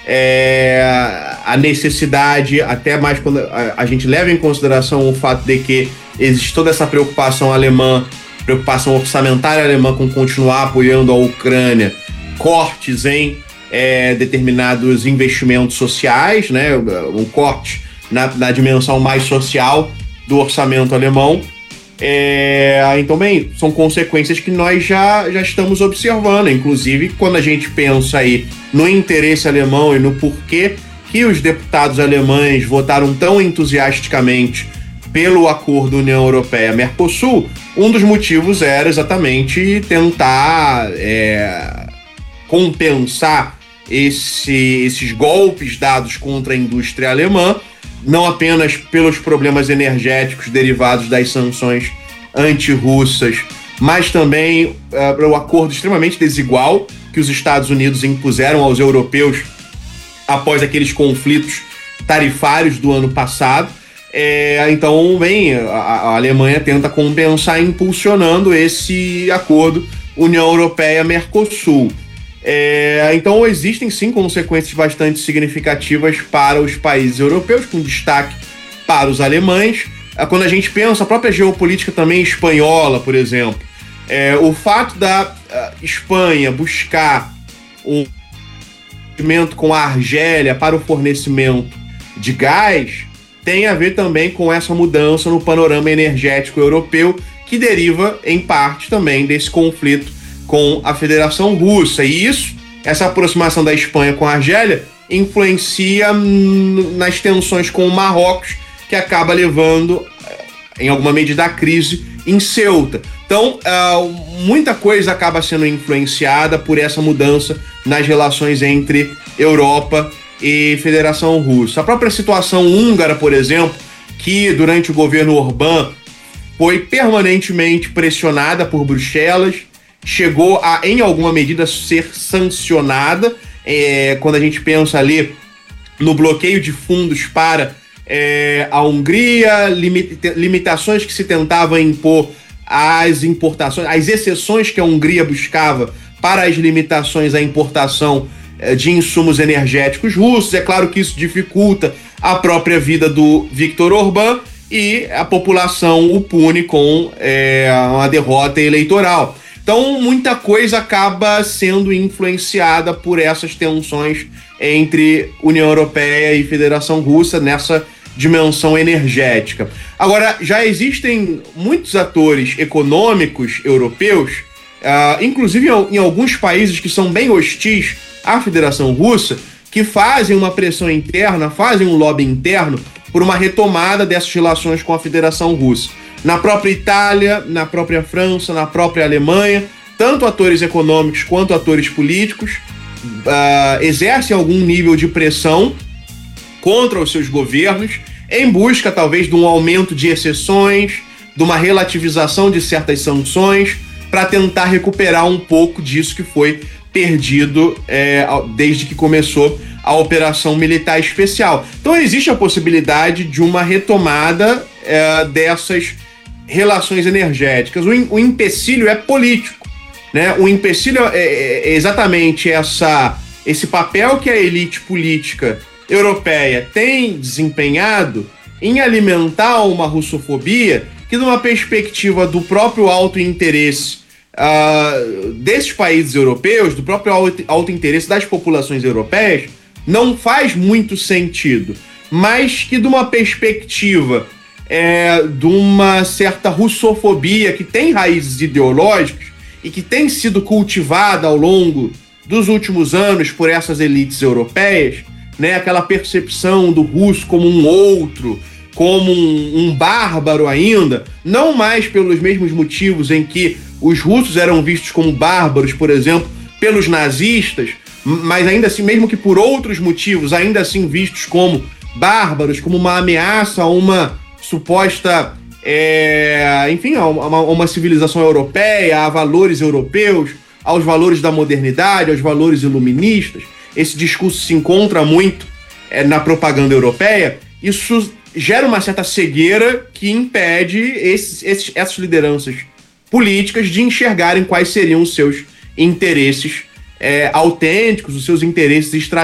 a necessidade, até mais quando a gente leva em consideração o fato de que existe toda essa preocupação alemã, preocupação orçamentária alemã com continuar apoiando a Ucrânia, cortes em determinados investimentos sociais, né, um corte na dimensão mais social do orçamento alemão. Então, bem, são consequências que nós já estamos observando, inclusive quando a gente pensa aí no interesse alemão e no porquê que os deputados alemães votaram tão entusiasticamente pelo acordo União Europeia-Mercosul, um dos motivos era exatamente tentar compensar esses golpes dados contra a indústria alemã, não apenas pelos problemas energéticos derivados das sanções anti-russas, mas também pelo acordo extremamente desigual que os Estados Unidos impuseram aos europeus após aqueles conflitos tarifários do ano passado. Então, bem, a Alemanha tenta compensar impulsionando esse acordo União Europeia-Mercosul. Então existem sim consequências bastante significativas para os países europeus, com destaque para os alemães. Quando a gente pensa a própria geopolítica também espanhola, por exemplo, o fato da Espanha buscar um acordo com a Argélia para o fornecimento de gás tem a ver também com essa mudança no panorama energético europeu, que deriva em parte também desse conflito com a Federação Russa. E essa aproximação da Espanha com a Argélia, influencia nas tensões com o Marrocos, que acaba levando, em alguma medida, a crise em Ceuta. Então, muita coisa acaba sendo influenciada por essa mudança nas relações entre Europa e Federação Russa. A própria situação húngara, por exemplo, que durante o governo Orbán foi permanentemente pressionada por Bruxelas, chegou a, em alguma medida, ser sancionada, quando a gente pensa ali no bloqueio de fundos para a Hungria, limitações que se tentavam impor às importações, as exceções que a Hungria buscava para as limitações à importação de insumos energéticos russos. É claro que isso dificulta a própria vida do Viktor Orbán e a população o pune com uma derrota eleitoral. Então, muita coisa acaba sendo influenciada por essas tensões entre União Europeia e Federação Russa nessa dimensão energética. Agora, já existem muitos atores econômicos europeus, inclusive em alguns países que são bem hostis à Federação Russa, que fazem uma pressão interna, fazem um lobby interno por uma retomada dessas relações com a Federação Russa. Na própria Itália, na própria França, na própria Alemanha, tanto atores econômicos quanto atores políticos exercem algum nível de pressão contra os seus governos, em busca talvez de um aumento de exceções, de uma relativização de certas sanções, para tentar recuperar um pouco disso que foi perdido desde que começou a operação militar especial. Então existe a possibilidade de uma retomada dessas relações energéticas. O empecilho é político, né? O empecilho é exatamente esse papel que a elite política europeia tem desempenhado em alimentar uma russofobia que, numa perspectiva do próprio alto interesse desses países europeus, do próprio alto interesse das populações europeias, não faz muito sentido, mas que, de uma perspectiva de uma certa russofobia que tem raízes ideológicas e que tem sido cultivada ao longo dos últimos anos por essas elites europeias, né, aquela percepção do russo como um outro, como um bárbaro ainda, não mais pelos mesmos motivos em que os russos eram vistos como bárbaros, por exemplo, pelos nazistas, mas ainda assim, mesmo que por outros motivos, ainda assim vistos como bárbaros, como uma ameaça a uma suposta, a uma civilização europeia, a valores europeus, aos valores da modernidade, aos valores iluministas. Esse discurso se encontra muito na propaganda europeia. Isso gera uma certa cegueira que impede essas lideranças políticas de enxergarem quais seriam os seus interesses autênticos, os seus interesses estratégicos